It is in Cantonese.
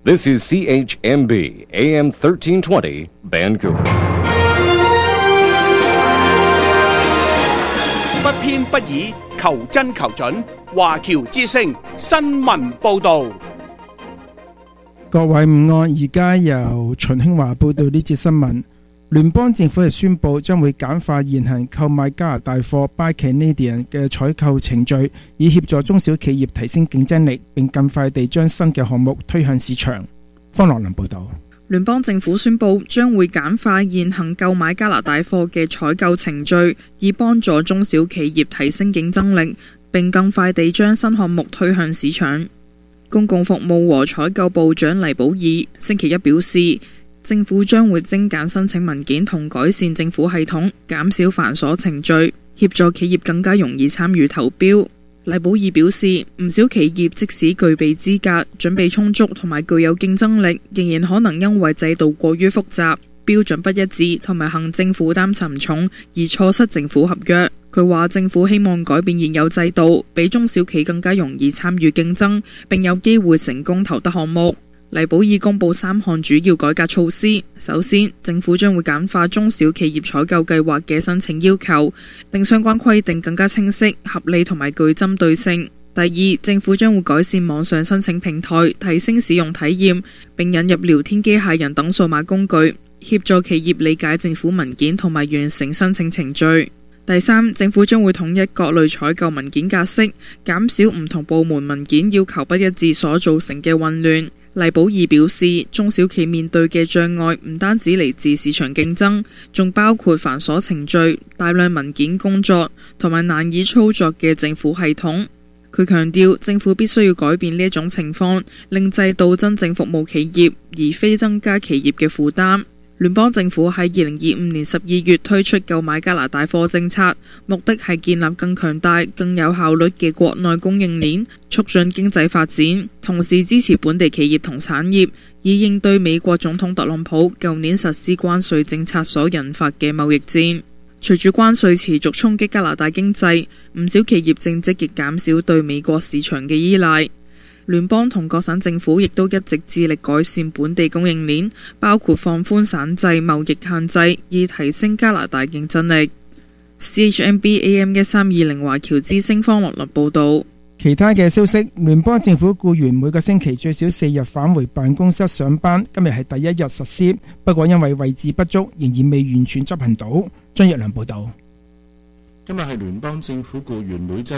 This is CHMB AM 1320 Vancouver。 不偏不倚，求真求準。華僑之聲新聞報導。 各位午安，而家由秦興華報道呢節新聞。聯邦政府係宣布將會簡化現行購買加拿大貨 Buy Canadian 嘅採購程序，以協助中小企業提升競爭力，並更快地將新嘅項目推向市場。方樂林報道。 聯邦政府宣布將會簡化現行購買加拿大貨嘅採購程序，以幫助中小企業提升競爭力，並更快地將新項目推向市場。公共服務和採購部長黎寶爾星期一表示，政府將會精簡申請文件同改善政府系統，減少繁瑣程序，協助企業更加容易參與投標。黎寶爾表示，唔少企業即使具備資格、準備充足同埋具有競爭力，仍然可能因為制度過於複雜、標準不一致同埋行政負擔沉重而錯失政府合約。佢話政府希望改變現有制度，俾中小企更加容易參與競爭，並有機會成功投得項目。黎寶爾公布3項主要改革措施。首先，政府將會簡化中小企業採購計劃嘅申請要求，令相關規定更加清晰、合理同埋具針對性。第二，政府將會改善網上申請平台，提升使用體驗，並引入聊天機械人等數碼工具，協助企業理解政府文件同埋完成申請程序。第三，政府將會統一各類採購文件格式，減少唔同部門文件要求不一致所造成嘅混亂。黎寶爾表示，中小企面對嘅障礙唔單止嚟自市場競爭，仲包括繁瑣程序、大量文件工作同埋難以操作嘅政府系統。佢強調，政府必須要改變呢一種情況，令制度真正服務企業，而非增加企業嘅負擔。聯邦政府喺2025年12月推出購買加拿大貨政策，目的係建立更強大、更有效率嘅國內供應鏈，促進經濟發展，同時支持本地企業同產業，以應對美國總統特朗普舊年實施關稅政策所引發嘅貿易戰。隨住關稅持續衝擊加拿大經濟，唔少企業正積極減少對美國市場嘅依賴。聯邦同各省政府亦都一直致力改善本地供應鏈，包括放寬省際貿易限制，以提升加拿大競爭力。CHMB AM 1320華僑之聲方樂律報導。 其他嘅消息，聯邦政府僱員每個星期最少4日返回辦公室上班，今日係第一日實施，不過因為位置不足，仍然未完全執行到。張若良報導。 今日係聯邦政府僱員每週